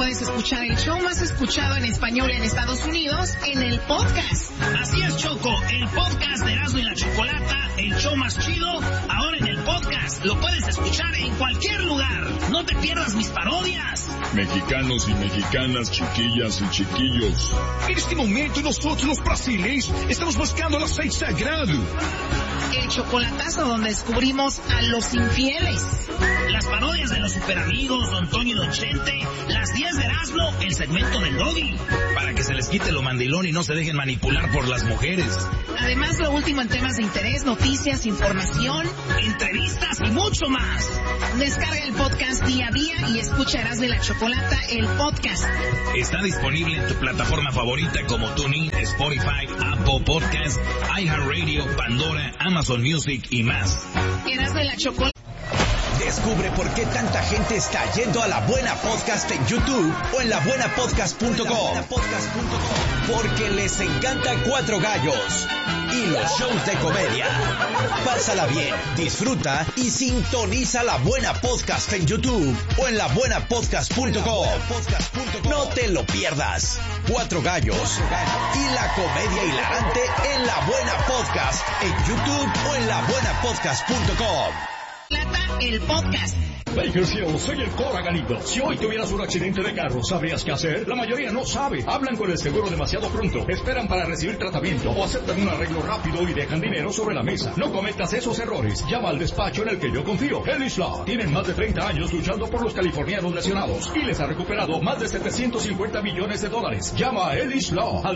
puedes escuchar el show más escuchado en español en Estados Unidos en el podcast. Así es, Choco, el podcast de Erasmo y la Chocolata, el show más chido, ahora en el podcast. Lo puedes escuchar en cualquier lugar. No te pierdas mis parodias. Mexicanos y mexicanas, chiquillas y chiquillos. En este momento nosotros los brasileños estamos buscando el aceite sagrado. El chocolatazo donde descubrimos a los infieles. Las parodias de los superamigos, Don Toño y Don Chente, las 10 de Erasmo, el segmento del Doggy. Para que se les quite lo mandilón y no se dejen manipular por las mujeres. Además, lo último en temas de interés, noticias, información, entrevistas y mucho más. Descarga el podcast día a día y escucha Erasmo y la Chocolata, el podcast. Está disponible en tu plataforma favorita como TuneIn, Spotify, Apple Podcast, iHeartRadio, Pandora, Amazon Music y más. Erasmo y la Chocolata. Descubre por qué tanta gente está yendo a La Buena Podcast en YouTube o en labuenapodcast.com. Porque les encanta Cuatro Gallos y los shows de comedia. Pásala bien, disfruta y sintoniza La Buena Podcast en YouTube o en labuenapodcast.com. No te lo pierdas. Cuatro Gallos y la comedia hilarante en La Buena Podcast en YouTube o en labuenapodcast.com. El podcast. Bakersfield, soy el Cora Galindo. Si hoy tuvieras un accidente de carro, ¿sabrías qué hacer? La mayoría no sabe. Hablan con el seguro demasiado pronto. Esperan para recibir tratamiento o aceptan un arreglo rápido y dejan dinero sobre la mesa. No cometas esos errores. Llama al despacho en el que yo confío. Ellis Law. Tienen más de 30 años luchando por los californianos lesionados y les ha recuperado más de $750 millones. Llama a Ellis Law al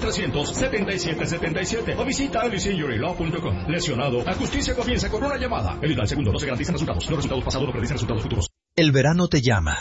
310-300-7777 o visita ellisinjurylaw.com. Lesionado, la justicia comienza con una llamada. El al segundo no se garantizan resultados. Los resultados pasados no predicen resultados futuros. El verano te llama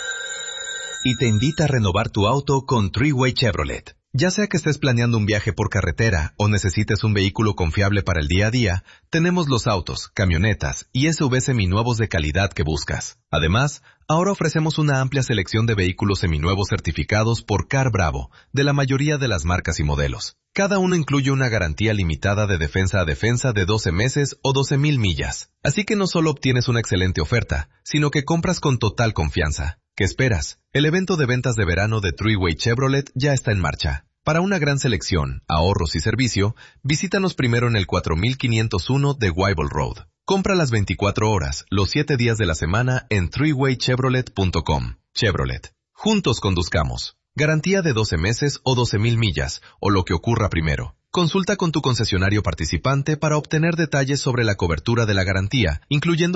y te invita a renovar tu auto con Three-Way Chevrolet. Ya sea que estés planeando un viaje por carretera o necesites un vehículo confiable para el día a día, tenemos los autos, camionetas y SUV seminuevos de calidad que buscas. Además, ahora ofrecemos una amplia selección de vehículos seminuevos certificados por Car Bravo, de la mayoría de las marcas y modelos. Cada uno incluye una garantía limitada de defensa a defensa de 12 meses o 12,000 millas. Así que no solo obtienes una excelente oferta, sino que compras con total confianza. ¿Qué esperas? El evento de ventas de verano de Three-Way Chevrolet ya está en marcha. Para una gran selección, ahorros y servicio, visítanos primero en el 4501 de Weibull Road. Compra las 24 horas, los 7 días de la semana en threewaychevrolet.com. Chevrolet. Juntos conduzcamos. Garantía de 12 meses o 12,000 millas, o lo que ocurra primero. Consulta con tu concesionario participante para obtener detalles sobre la cobertura de la garantía, incluyendo...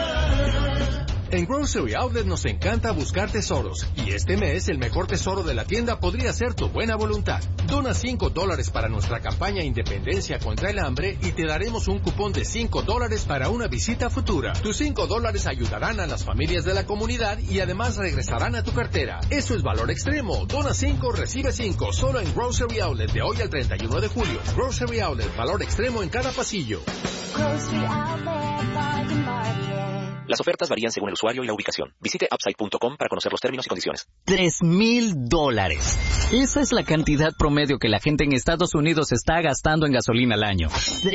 En Grocery Outlet nos encanta buscar tesoros, y este mes el mejor tesoro de la tienda podría ser tu buena voluntad. Dona $5 para nuestra campaña Independencia contra el Hambre y te daremos un cupón de $5 para una visita futura. Tus $5 ayudarán a las familias de la comunidad y además regresarán a tu cartera. Eso es valor extremo. Dona 5, recibe 5, solo en Grocery Outlet de hoy al 31 de julio. Grocery Outlet, valor extremo en cada pasillo. Grocery Outlet, Bargain Market. Las ofertas varían según el usuario y la ubicación. Visite upside.com para conocer los términos y condiciones. $3,000. Esa es la cantidad promedio que la gente en Estados Unidos está gastando en gasolina al año.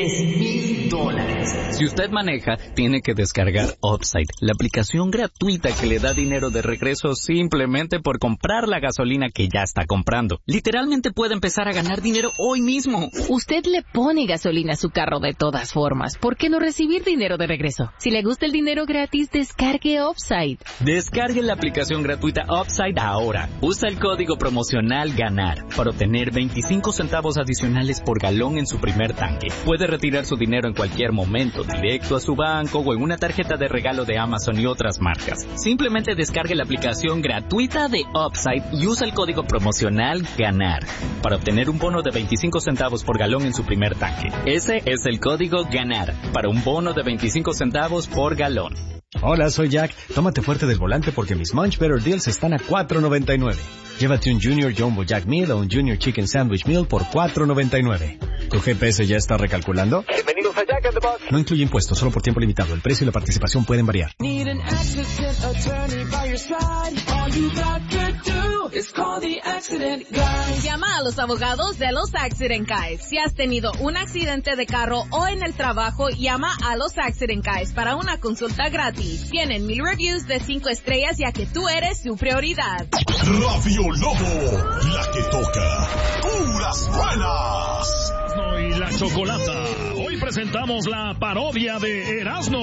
$3,000. Si usted maneja, tiene que descargar Upside, la aplicación gratuita que le da dinero de regreso simplemente por comprar la gasolina que ya está comprando. Literalmente puede empezar a ganar dinero hoy mismo. Usted le pone gasolina a su carro de todas formas. ¿Por qué no recibir dinero de regreso? Si le gusta el dinero gratis, descargue Upside. Descargue la aplicación gratuita Upside ahora. Usa el código promocional GANAR para obtener 25 centavos adicionales por galón en su primer tanque. Puede retirar su dinero en cualquier momento, directo a su banco o en una tarjeta de regalo de Amazon y otras marcas. Simplemente descargue la aplicación gratuita de Upside y usa el código promocional GANAR para obtener un bono de 25 centavos por galón en su primer tanque. Ese es el código GANAR para un bono de 25 centavos por galón. Hola, soy Jack. Tómate fuerte del volante porque mis Munch Better Deals están a $4.99. Llévate un Junior Jumbo Jack Meal o un Junior Chicken Sandwich Meal por $4.99. ¿Tu GPS ya está recalculando? Bienvenidos a Jack and the Box. No incluye impuestos, solo por tiempo limitado. El precio y la participación pueden variar. Need an accident attorney by your side. All you got to do is Just call the accident guys. Llama a los abogados de los Accident Guys. Si has tenido un accidente de carro o en el trabajo, llama a los Accident Guys para una consulta gratis. Tienen 1000 reviews de 5 estrellas ya que tú eres su prioridad. Radio Lobo, la que toca puras buenas. Y la Chocolata. Hoy presentamos la parodia de Erasmo.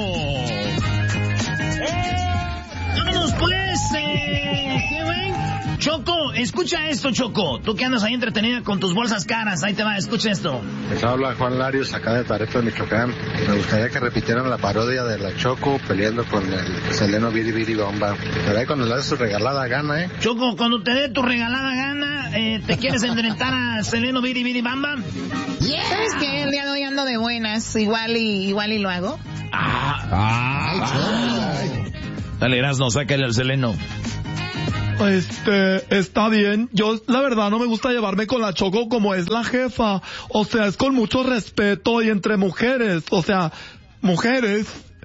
Vámonos pues, ¿qué ven? Choco, escucha esto, Choco. Tú que andas ahí entretenida con tus bolsas caras, ahí te va, escucha esto. Les habla Juan Larios, acá de Tareto, Michoacán. Me gustaría que repitieran la parodia de la Choco peleando con el Seleno Biri Biri Bomba. Pero ahí cuando le das su regalada gana, Choco, cuando te dé tu regalada gana, ¿te quieres enfrentar a Seleno Biri Biri Bamba? Yeah. ¿Sabes qué? El día de hoy ando de buenas, igual y lo hago. Dale, Erasmo, sácale al Seleno. Está bien. Yo, la verdad, no me gusta llevarme con la Choco como es la jefa. O sea, es con mucho respeto y entre mujeres. O sea, mujeres,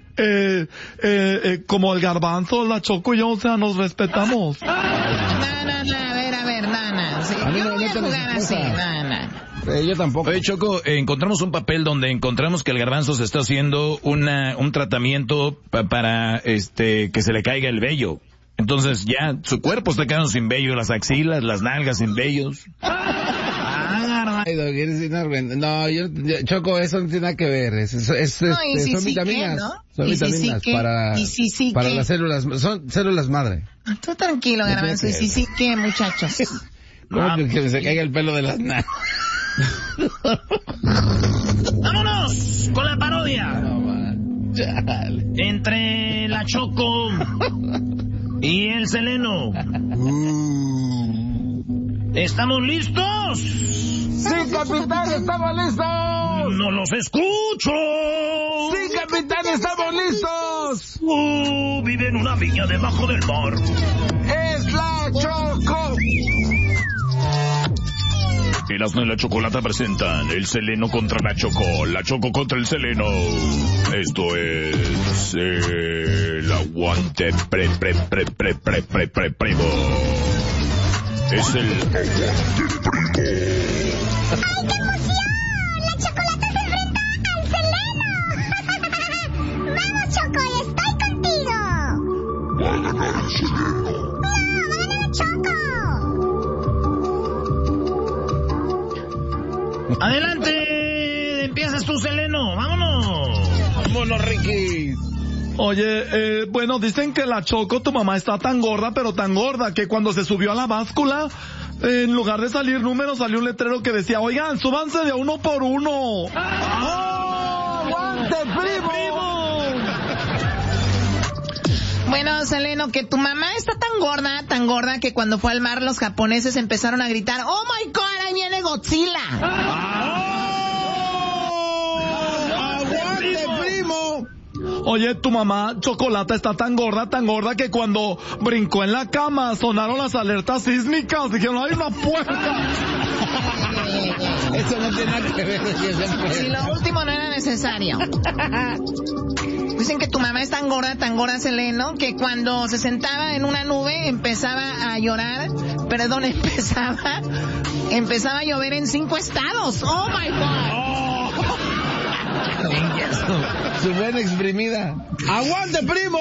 como el Garbanzo, la Choco y yo, o sea, nos respetamos. A ver, Nana. Sí, yo no voy a jugar así, Nana. Yo tampoco. Oye, Choco, encontramos un papel donde encontramos que el Garbanzo se está haciendo un tratamiento para que se le caiga el vello. Entonces ya su cuerpo está quedando sin vello, las axilas, las nalgas sin vellos. No, Choco, eso no tiene nada que ver. Son vitaminas. ¿No? Son vitaminas para las células. Son células madre. Tú tranquilo, Garbanzo. ¿Y sí, qué, muchachos? ¿Cómo que se caiga el pelo de las nalgas? ¡Vámonos con la parodia! Entre la Choco y el Seleno. ¿Estamos listos? ¡Sí, capitán, estamos listos! ¡No los escucho! ¡Sí, capitán, estamos listos! Vive en una viña debajo del mar. ¡Es la Choco! Erasmo y la Chocolata presentan el Seleno contra la Choco contra el Seleno. Esto es el aguante primo. Es el aguante primo. ¡Ay, qué emoción! ¡La Chocolata se enfrenta al Seleno! ¡Vamos, Choco! ¡Estoy contigo! Va a ganar el Seleno. ¡No, va a ganar la Choco! Adelante, empiezas tú, Seleno, vámonos. Vámonos, Ricky. Oye, bueno, dicen que la Choco, tu mamá, está tan gorda, pero tan gorda, que cuando se subió a la báscula, en lugar de salir números, salió un letrero que decía, oigan, súbanse de 1 por 1. ¡Oh, aguante, primo! Bueno, Seleno, que tu mamá está tan gorda, que cuando fue al mar los japoneses empezaron a gritar, ¡oh my God, ahí viene Godzilla! ¡Aguante, primo! Oye, tu mamá, Chocolata, está tan gorda, que cuando brincó en la cama sonaron las alertas sísmicas. Dijeron, ¡hay una puerta! Eso no tiene nada que ver. Si lo último no era necesario. Dicen que tu mamá es tan gorda, Seleno, que cuando se sentaba en una nube empezaba a llorar. Perdón, empezaba a llover en 5 estados. ¡Oh, my God! Su buena exprimida. ¡Aguante, primo!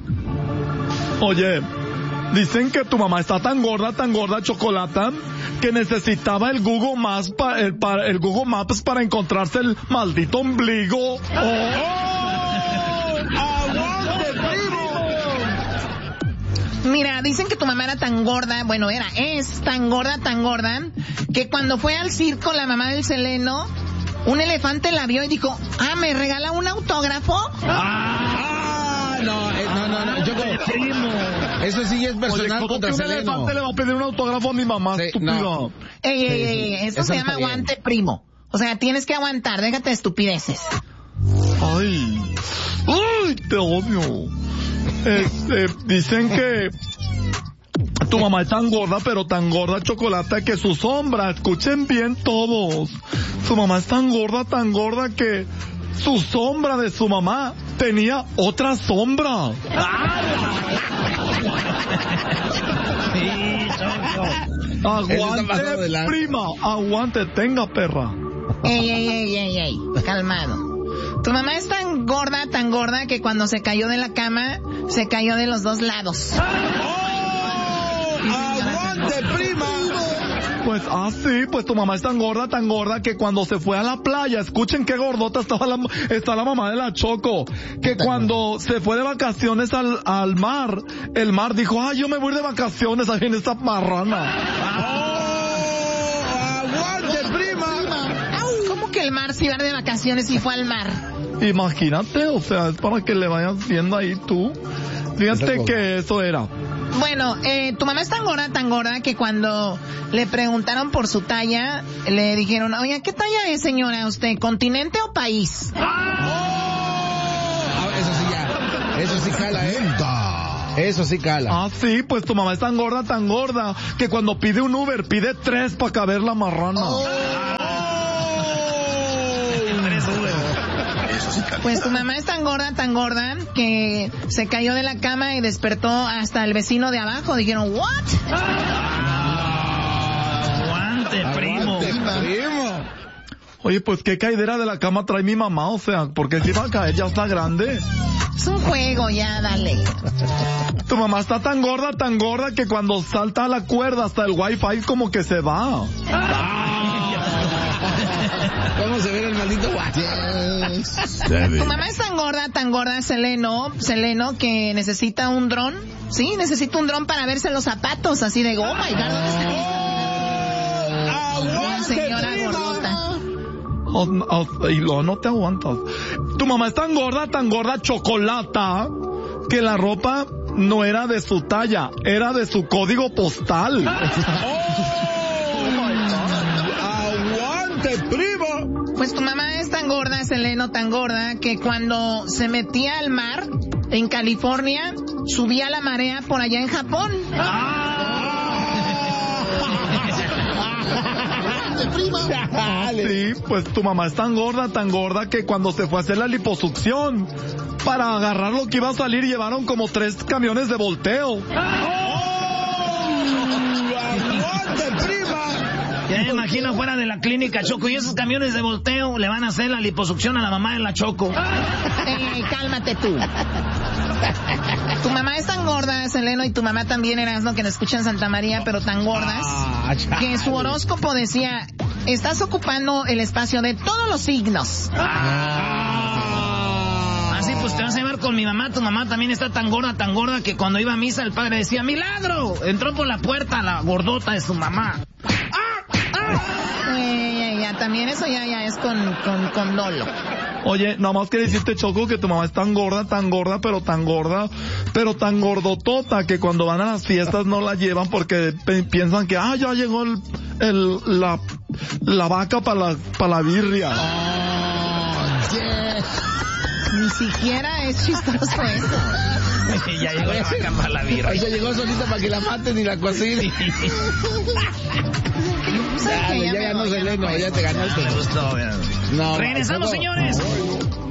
Oye, dicen que tu mamá está tan gorda, Chocolata, que necesitaba el Google Maps para encontrarse el maldito ombligo. ¡Aguante, primo! Mira, dicen que tu mamá era tan gorda, es tan gorda, que cuando fue al circo la mamá del Seleno, un elefante la vio y dijo, ¿me regala un autógrafo? No, Choco, primo. Eso sí es personal. Oye, contra Seleno. Un elefante le va a pedir un autógrafo a mi mamá, sí, estúpido. No. Eso se llama aguante, primo. O sea, tienes que aguantar, déjate de estupideces. Ay, te odio. Dicen que tu mamá es tan gorda, pero tan gorda, Chocolata, que su sombra, escuchen bien todos, su mamá es tan gorda que su sombra de su mamá tenía otra sombra. Sí, Choco. Aguante, prima, aguante, tenga, perra. Ey, calmado. Tu mamá es tan gorda, que cuando se cayó de la cama, se cayó de los dos lados. ¡Aguante, prima! Pues sí, pues tu mamá es tan gorda que cuando se fue a la playa, escuchen qué gordota está la mamá de la Choco, que cuando se fue de vacaciones al mar, el mar dijo, ay, yo me voy de vacaciones ahí en esta marrana. ¡Aguante, prima! ¿Cómo que el mar se iba de vacaciones y fue al mar? Imagínate, o sea, es para que le vayas viendo ahí tú. Fíjate que eso era. Bueno, tu mamá es tan gorda que cuando le preguntaron por su talla, le dijeron, oye, ¿qué talla es, señora, usted? ¿Continente o país? Eso sí cala, Eso sí cala. Sí, pues tu mamá es tan gorda que cuando pide un Uber, pide 3 para caber la marrana. Pues tu mamá es tan gorda que se cayó de la cama y despertó hasta el vecino de abajo. Dijeron, ¿what? Aguante, primo. Oye, pues qué caidera de la cama trae mi mamá, o sea, porque si va a caer ya está grande. Es un juego, ya, dale. Tu mamá está tan gorda que cuando salta a la cuerda hasta el wifi como que se va. ¿Cómo se ve el maldito guacho? Tu mamá es tan gorda, Seleno, que necesita un dron. Sí, necesita un dron para verse los zapatos, así de, oh my God, ¿dónde está? ¡Aguante, señora gordota! Y luego no te aguantas. Tu mamá es tan gorda, chocolata, que la ropa no era de su talla, era de su código postal. ¡Aguante, primo! Pues tu mamá es tan gorda, Seleno, que cuando se metía al mar en California, subía la marea por allá en Japón. Sí, pues tu mamá es tan gorda que cuando se fue a hacer la liposucción, para agarrar lo que iba a salir, llevaron como 3 camiones de volteo. ¡Aguante, prima! Ya me imagino fuera de la clínica, Choco, y esos camiones de volteo le van a hacer la liposucción a la mamá de la Choco. Cálmate tú. Tu mamá es tan gorda, Seleno, y tu mamá también, Erasmo, que nos escucha en Santa María, pero tan gordas, que su horóscopo decía, estás ocupando el espacio de todos los signos. Así pues te vas a llevar con mi mamá. Tu mamá también está tan gorda que cuando iba a misa el padre decía, ¡milagro! Entró por la puerta la gordota de su mamá. Ya, también eso ya es con dolo. Oye, nada más que decirte, Choco, que tu mamá es tan gorda, pero tan gordotota, que cuando van a las fiestas no la llevan porque piensan que, ya llegó la vaca para la birria. Ni siquiera es chistoso eso. Ya llegó la vaca para la birria. Ella llegó solita para que la maten y la cocinen. Ya ganó Seleno, ya te ganaste. No, regresamos, señores.